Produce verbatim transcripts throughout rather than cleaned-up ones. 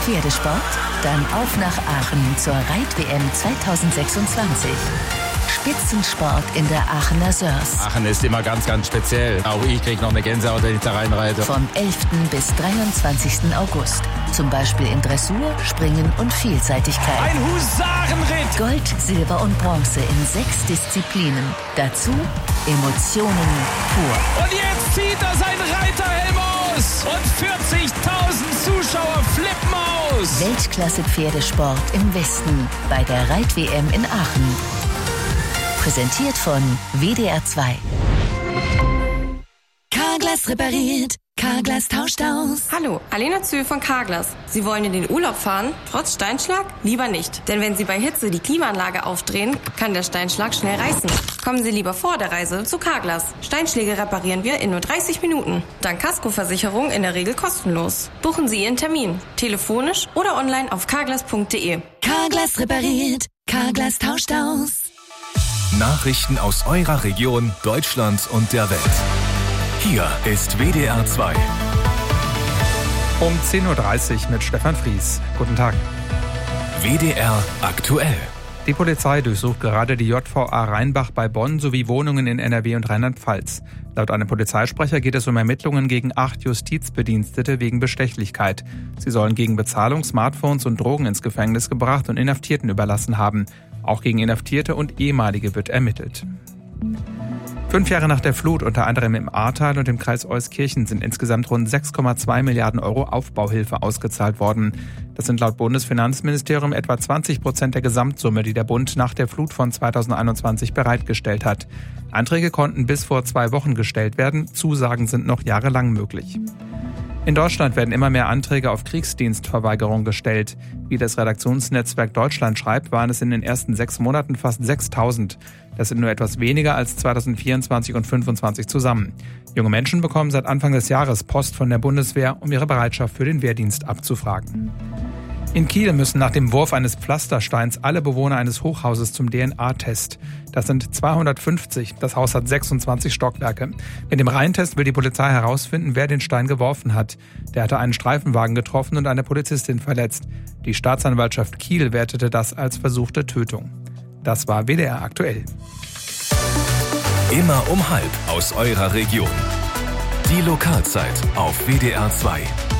Pferdesport? Dann auf nach Aachen zur Reit-W M zwanzig sechsundzwanzig. Spitzensport in der Aachener Sörs. Aachen ist immer ganz, ganz speziell. Auch ich kriege noch eine Gänsehaut, wenn ich da reinreite. Vom elften bis dreiundzwanzigsten August. Zum Beispiel in Dressur, Springen und Vielseitigkeit. Ein Husarenritt! Gold, Silber und Bronze in sechs Disziplinen. Dazu Emotionen pur. Und jetzt zieht er sein Reiterhelm aus! Und vierzigtausend Zuschauer flippen aus! Weltklasse-Pferdesport im Westen bei der Reit-W M in Aachen. Präsentiert von W D R zwei. Carglass repariert, Carglass tauscht aus. Hallo, Alena Zühl von Carglass. Sie wollen in den Urlaub fahren, trotz Steinschlag? Lieber nicht. Denn wenn Sie bei Hitze die Klimaanlage aufdrehen, kann der Steinschlag schnell reißen. Kommen Sie lieber vor der Reise zu Carglass. Steinschläge reparieren wir in nur dreißig Minuten. Dank Kaskoversicherung in der Regel kostenlos. Buchen Sie Ihren Termin. Telefonisch oder online auf carglass punkt de. Carglass repariert, Carglass tauscht aus. Nachrichten aus eurer Region, Deutschland und der Welt. Hier ist W D R zwei. Um zehn Uhr dreißig mit Stefan Fries. Guten Tag. W D R aktuell. Die Polizei durchsucht gerade die J V A Rheinbach bei Bonn sowie Wohnungen in N R W und Rheinland-Pfalz. Laut einem Polizeisprecher geht es um Ermittlungen gegen acht Justizbedienstete wegen Bestechlichkeit. Sie sollen gegen Bezahlung Smartphones und Drogen ins Gefängnis gebracht und Inhaftierten überlassen haben. Auch gegen Inhaftierte und Ehemalige wird ermittelt. Fünf Jahre nach der Flut, unter anderem im Ahrtal und im Kreis Euskirchen, sind insgesamt rund sechs Komma zwei Milliarden Euro Aufbauhilfe ausgezahlt worden. Das sind laut Bundesfinanzministerium etwa zwanzig Prozent der Gesamtsumme, die der Bund nach der Flut von zweitausendeinundzwanzig bereitgestellt hat. Anträge konnten bis vor zwei Wochen gestellt werden, Zusagen sind noch jahrelang möglich. In Deutschland werden immer mehr Anträge auf Kriegsdienstverweigerung gestellt. Wie das Redaktionsnetzwerk Deutschland schreibt, waren es in den ersten sechs Monaten fast sechstausend. Das sind nur etwas weniger als zweitausendvierundzwanzig und zweitausendfünfundzwanzig zusammen. Junge Menschen bekommen seit Anfang des Jahres Post von der Bundeswehr, um ihre Bereitschaft für den Wehrdienst abzufragen. In Kiel müssen nach dem Wurf eines Pflastersteins alle Bewohner eines Hochhauses zum D N A-Test. Das sind zweihundertfünfzig. Das Haus hat sechsundzwanzig Stockwerke. Mit dem Reihentest will die Polizei herausfinden, wer den Stein geworfen hat. Der hatte einen Streifenwagen getroffen und eine Polizistin verletzt. Die Staatsanwaltschaft Kiel wertete das als versuchte Tötung. Das war W D R aktuell. Immer um halb aus eurer Region. Die Lokalzeit auf W D R zwei.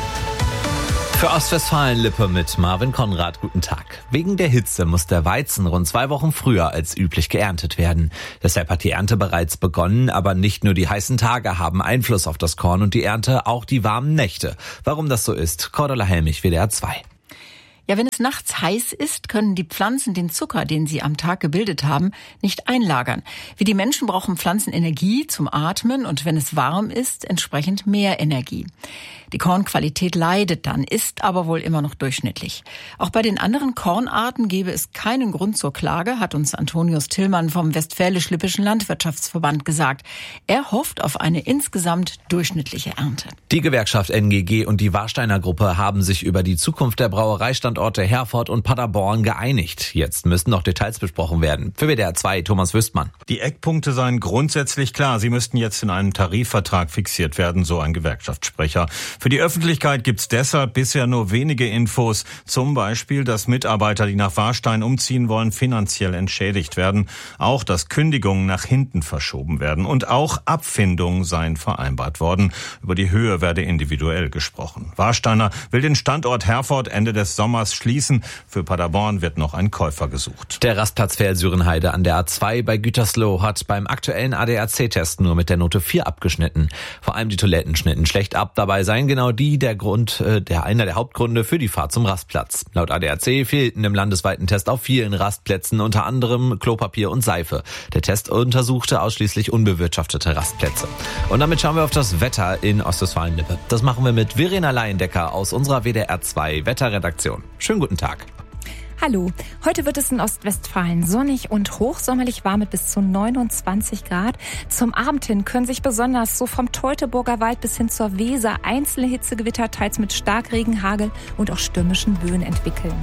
Für Ostwestfalen-Lippe mit Marvin Konrad, guten Tag. Wegen der Hitze muss der Weizen rund zwei Wochen früher als üblich geerntet werden. Deshalb hat die Ernte bereits begonnen, aber nicht nur die heißen Tage haben Einfluss auf das Korn und die Ernte, auch die warmen Nächte. Warum das so ist, Cordula Helmich, W D R zwei. Ja, wenn es nachts heiß ist, können die Pflanzen den Zucker, den sie am Tag gebildet haben, nicht einlagern. Wie die Menschen brauchen Pflanzen Energie zum Atmen und wenn es warm ist, entsprechend mehr Energie. Die Kornqualität leidet dann, ist aber wohl immer noch durchschnittlich. Auch bei den anderen Kornarten gäbe es keinen Grund zur Klage, hat uns Antonius Tillmann vom Westfälisch-Lippischen Landwirtschaftsverband gesagt. Er hofft auf eine insgesamt durchschnittliche Ernte. Die Gewerkschaft N G G und die Warsteiner Gruppe haben sich über die Zukunft der Brauereistandorte Herford und Paderborn geeinigt. Jetzt müssen noch Details besprochen werden. Für W D R zwei, Thomas Wüstmann. Die Eckpunkte seien grundsätzlich klar. Sie müssten jetzt in einem Tarifvertrag fixiert werden, so ein Gewerkschaftssprecher. Für die Öffentlichkeit gibt's deshalb bisher nur wenige Infos. Zum Beispiel, dass Mitarbeiter, die nach Warstein umziehen wollen, finanziell entschädigt werden. Auch, dass Kündigungen nach hinten verschoben werden. Und auch Abfindungen seien vereinbart worden. Über die Höhe werde individuell gesprochen. Warsteiner will den Standort Herford Ende des Sommers schließen. Für Paderborn wird noch ein Käufer gesucht. Der Rastplatz Veldsürenheide an der A zwei bei Gütersloh hat beim aktuellen A D A C-Test nur mit der Note vier abgeschnitten. Vor allem die Toiletten schnitten schlecht ab. Dabei seien genau die der Grund, äh, der einer der Hauptgründe für die Fahrt zum Rastplatz. Laut A D A C fehlten im landesweiten Test auf vielen Rastplätzen unter anderem Klopapier und Seife. Der Test untersuchte ausschließlich unbewirtschaftete Rastplätze. Und damit schauen wir auf das Wetter in Ostwestfalen-Lippe. Das machen wir mit Verena Laiendecker aus unserer W D R zwei Wetterredaktion. Schönen guten Tag. Hallo, heute wird es in Ostwestfalen sonnig und hochsommerlich warm mit bis zu neunundzwanzig Grad. Zum Abend hin können sich besonders so vom Teutoburger Wald bis hin zur Weser einzelne Hitzegewitter, teils mit Starkregen, Hagel und auch stürmischen Böen entwickeln.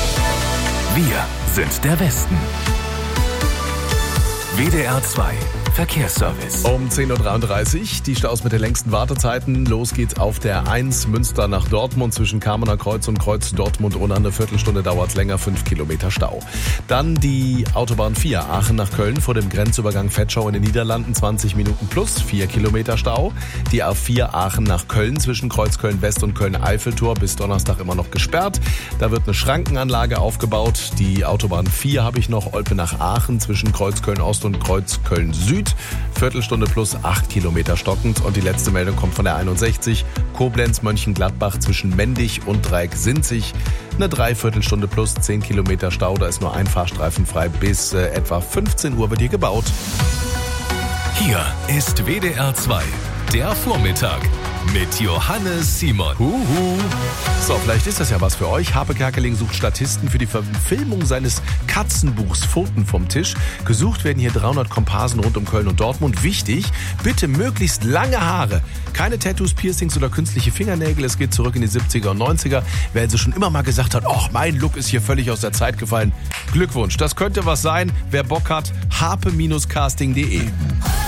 Wir sind der Westen. W D R zwei Verkehrsservice. Um zehn Uhr dreiunddreißig, die Staus mit den längsten Wartezeiten. Los geht's auf der eins Münster nach Dortmund zwischen Kamener Kreuz und Kreuz Dortmund. Ohne eine Viertelstunde dauert's länger, fünf Kilometer Stau. Dann die Autobahn vier Aachen nach Köln vor dem Grenzübergang Vetschau in den Niederlanden, zwanzig Minuten plus, vier Kilometer Stau. Die A vier Aachen nach Köln zwischen Kreuz Köln West und Köln Eiffeltor bis Donnerstag immer noch gesperrt. Da wird eine Schrankenanlage aufgebaut. Die Autobahn vier habe ich noch, Olpe nach Aachen zwischen Kreuz Köln Ost und Kreuz Köln Süd. Viertelstunde plus acht Kilometer stockend. Und die letzte Meldung kommt von der einundsechzig. Koblenz Mönchengladbach zwischen Mendig und Dreieck-Sinzig. Eine Dreiviertelstunde plus zehn Kilometer Stau. Da ist nur ein Fahrstreifen frei. Bis äh, etwa fünfzehn Uhr wird hier gebaut. Hier ist W D R zwei, der Vormittag mit Johannes Simon. Huhu. So, vielleicht ist das ja was für euch. Harpe Kerkeling sucht Statisten für die Verfilmung seines Katzenbuchs Pfoten vom Tisch. Gesucht werden hier dreihundert Komparsen rund um Köln und Dortmund. Wichtig, bitte möglichst lange Haare. Keine Tattoos, Piercings oder künstliche Fingernägel. Es geht zurück in die siebziger und neunziger. Wer also schon immer mal gesagt hat, ach, mein Look ist hier völlig aus der Zeit gefallen. Glückwunsch, das könnte was sein. Wer Bock hat, harpe Casting punkt de.